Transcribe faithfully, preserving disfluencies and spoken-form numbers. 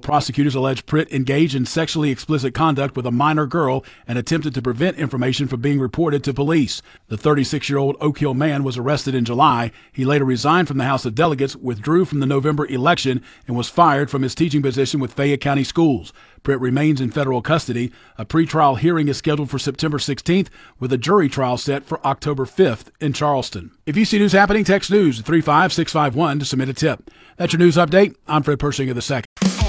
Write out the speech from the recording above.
prosecutors allege Pritt engaged in sexually explicit conduct with a minor girl and attempted to prevent information from being reported to police. The thirty-six-year-old Oak Hill man was arrested in July. He later resigned from the House of Delegates, withdrew from the November election, and was fired from his teaching position with Fayette County Schools. Pritt remains in federal custody. A pretrial hearing is scheduled for September sixteenth, with a jury trial set for October fifth in Charleston. If you see news happening, text news at three five six five one to submit a tip. That's your news update. I'm Fred Pershing of the Second.